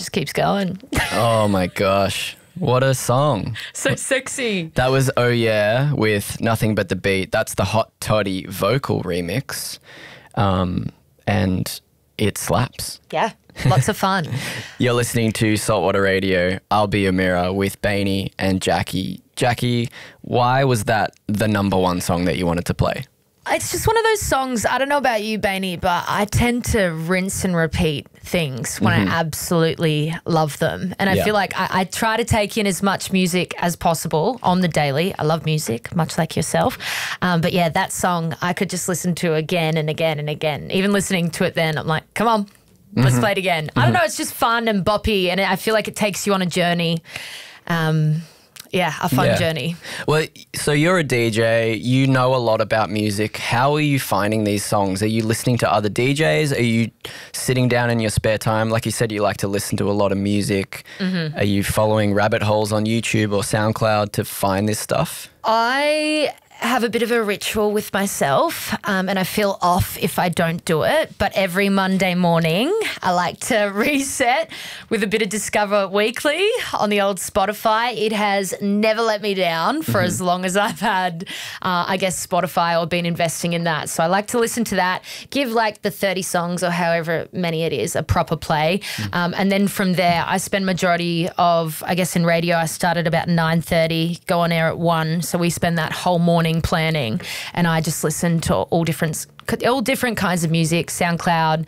just keeps going. Oh my gosh. What a song. So sexy. That was Oh Yeah with Nothing But the Beat. That's the Hot Toddy vocal remix. And it slaps. Yeah, lots of fun. You're listening to Saltwater Radio. I'll Be Your Mirror with Bainey and Jackie. Jackie, why was that the number one song that you wanted to play? It's just one of those songs, I don't know about you, Bainey, but I tend to rinse and repeat things when I absolutely love them. And I feel like I try to take in as much music as possible on the daily. I love music, much like yourself. But yeah, that song I could just listen to again and again and again. Even listening to it then, I'm like, come on, let's play it again. I don't know, it's just fun and boppy, and I feel like it takes you on a journey. Yeah, a fun journey. Well, so you're a DJ, you know a lot about music. How are you finding these songs? Are you listening to other DJs? Are you sitting down in your spare time? Like you said, you like to listen to a lot of music. Are you following rabbit holes on YouTube or SoundCloud to find this stuff? I have a bit of a ritual with myself, and I feel off if I don't do it. But every Monday morning, I like to reset with a bit of Discover Weekly on the old Spotify. It has never let me down for as long as I've had, I guess, Spotify or been investing in that. So I like to listen to that, give like the 30 songs or however many it is a proper play. And then from there, I spend majority of, I guess in radio, I started about 9:30, go on air at 1. So we spend that whole morning planning, and I just listen to all different kinds of music, SoundCloud,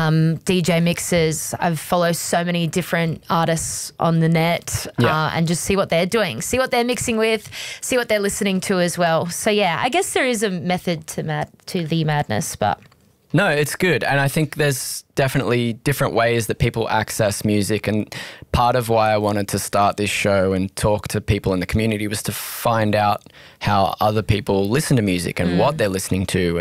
DJ mixes. I follow so many different artists on the net and just see what they're doing, see what they're mixing with, see what they're listening to as well. So yeah, I guess there is a method to the madness, but... No, it's good. And I think there's definitely different ways that people access music. And part of why I wanted to start this show and talk to people in the community was to find out how other people listen to music and what they're listening to,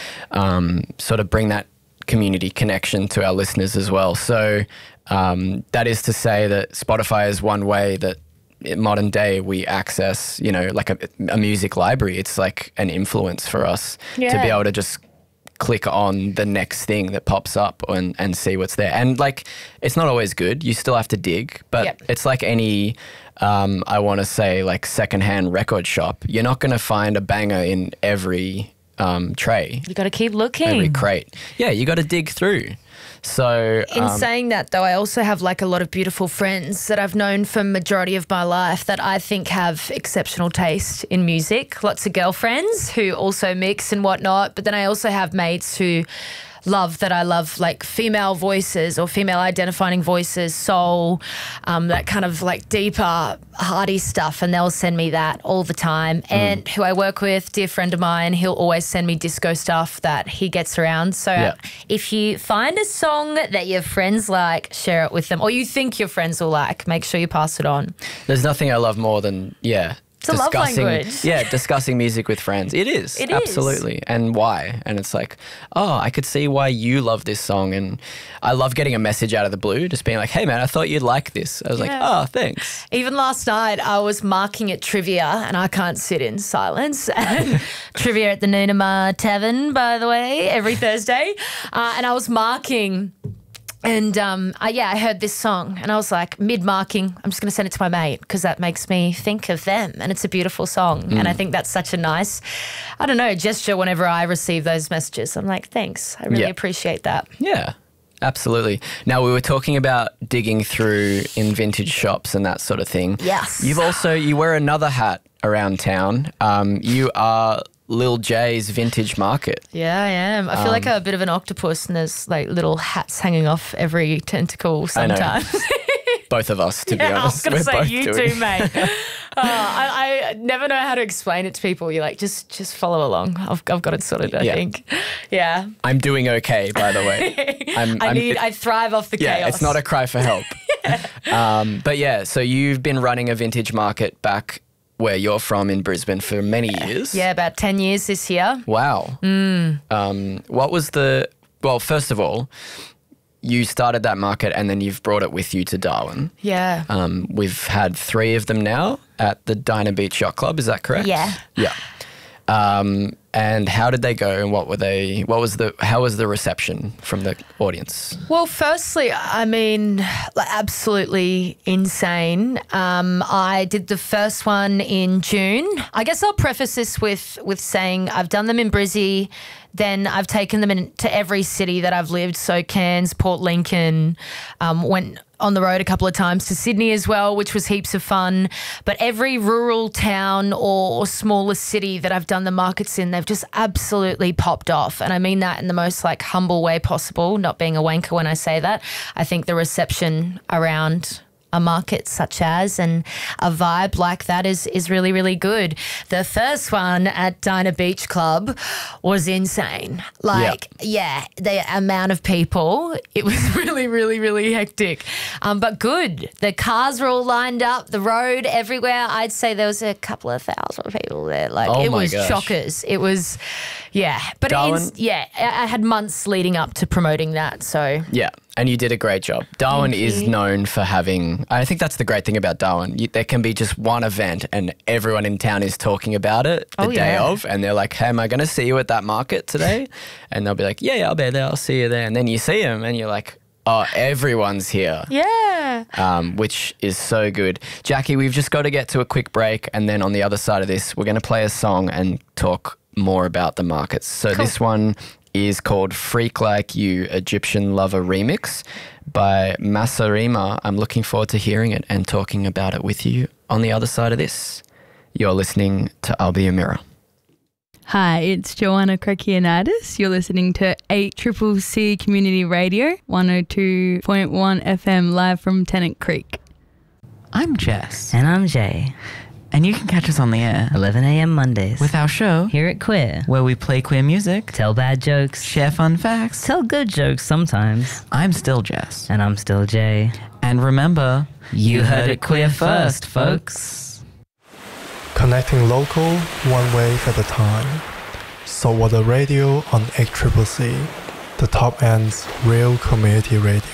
and sort of bring that community connection to our listeners as well. So that is to say that Spotify is one way that in modern day we access, you know, like a music library. It's like an influence for us to be able to just click on the next thing that pops up and see what's there. And like, it's not always good. You still have to dig, but it's like any, I want to say like secondhand record shop. You're not going to find a banger in every tray. You got to keep looking. Every crate. Yeah, you got to dig through. So in saying that, though, I also have like a lot of beautiful friends that I've known for majority of my life that I think have exceptional taste in music. Lots of girlfriends who also mix and whatnot. But then I also have mates who I love like female voices or female identifying voices, soul, that kind of like deeper, hearty stuff, and they'll send me that all the time. And who I work with, dear friend of mine, he'll always send me disco stuff that he gets around. So if you find a song that your friends like, share it with them, or you think your friends will like, make sure you pass it on. There's nothing I love more than, it's a love language. Yeah, discussing music with friends. It is. Absolutely. And why? And it's like, oh, I could see why you love this song. And I love getting a message out of the blue, just being like, hey, man, I thought you'd like this. I was like, oh, thanks. Even last night, I was marking at trivia, and I can't sit in silence. And trivia at the Noonamah Tavern, by the way, every Thursday. And I was marking... And I heard this song and I was like, mid-marking, I'm just going to send it to my mate because that makes me think of them, and it's a beautiful song. And I think that's such a nice, I don't know, gesture whenever I receive those messages. I'm like, thanks. I really appreciate that. Yeah, absolutely. Now, we were talking about digging through in vintage shops and that sort of thing. Yes. You wear another hat around town. You are Lil J's Vintage Market. Yeah, I am. I feel like I'm a bit of an octopus, and there's like little hats hanging off every tentacle sometimes. Both of us, to be honest. I was going to say you too, mate. I never know how to explain it to people. You're like, just follow along. I've got it sorted, I think. Yeah. I'm doing okay, by the way. I thrive off the chaos. Yeah, it's not a cry for help. But yeah, so you've been running a vintage market back where you're from in Brisbane for many years. Yeah, about 10 years this year. Wow. What was well, first of all, you started that market and then you've brought it with you to Darwin. Yeah. We've had 3 of them now at the Dinah Beach Yacht Club. Is that correct? Yeah. Yeah. And how did they go, and how was the reception from the audience? Well, firstly, I mean, absolutely insane. I did the first one in June. I guess I'll preface this with saying I've done them in Brizzy, then I've taken them into every city that I've lived. So Cairns, Port Lincoln, went on the road a couple of times to Sydney as well, which was heaps of fun. But every rural town or smaller city that I've done the markets in, they've just absolutely popped off. And I mean that in the most humble way possible, not being a wanker when I say that. I think the reception around a market such as and a vibe like that is really, really good. The first one at Dinah Beach Club was insane. The amount of people, it was really, really, really hectic. But good. The cars were all lined up, the road everywhere. I'd say there was a couple of thousand people there. It was shockers. It was, But Darwin, I had months leading up to promoting that, so. Yeah. And you did a great job. Darwin is known for having, I think that's the great thing about Darwin. There can be just one event and everyone in town is talking about it the day of, and they're like, hey, am I going to see you at that market today? And they'll be like, yeah, I'll be there. I'll see you there. And then you see them and you're like, oh, everyone's here. Yeah. Which is so good. Jackie, we've just got to get to a quick break, and then on the other side of this, we're going to play a song and talk more about the markets. So This one is called Freak Like You, Egyptian Lover Remix by Masarima. I'm looking forward to hearing it and talking about it with you on the other side of this. You're listening to I'll Be a Mirror. Hi, it's Joanna Krakianidis. You're listening to 8CCC Community Radio, 102.1 FM live from Tennant Creek. I'm Jess. And I'm Jay. And you can catch us on the air 11 a.m. Mondays with our show Hear It Queer, where we play queer music, tell bad jokes, share fun facts, tell good jokes sometimes. I'm still Jess. And I'm still Jay. And remember, you heard it queer first, folks. Connecting local, one wave at a time. So what the radio on 8CCC, the top end's real community radio.